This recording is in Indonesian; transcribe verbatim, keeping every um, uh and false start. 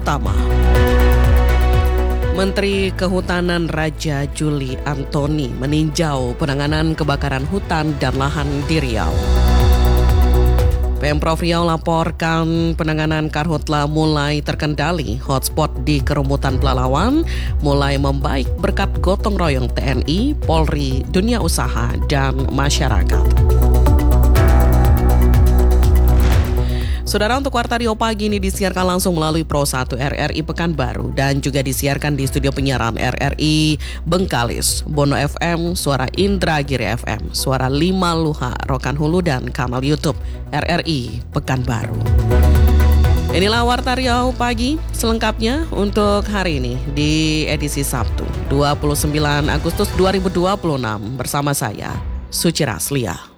Utama. Menteri Kehutanan Raja Juli Antoni meninjau penanganan kebakaran hutan dan lahan di Riau. Pemprov Riau laporkan penanganan karhutla mulai terkendali. Hotspot di Kerumutan Pelalawan mulai membaik berkat gotong royong T N I, Polri, dunia usaha, dan masyarakat. Saudara, untuk Warta Riau pagi ini disiarkan langsung melalui Pro satu R R I Pekanbaru dan juga disiarkan di studio penyiaran R R I Bengkalis, Bono F M, Suara Indragiri F M, Suara Lima Luha, Rokan Hulu, dan kanal YouTube R R I Pekanbaru. Inilah Warta Riau pagi selengkapnya untuk hari ini di edisi Sabtu dua puluh sembilan Agustus dua ribu dua puluh enam bersama saya, Suci Raslia.